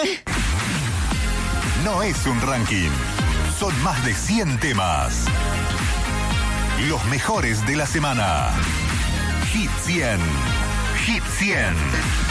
No es un ranking. Son más de 100 temas. Los mejores de la semana. Hit 100. Hit 100.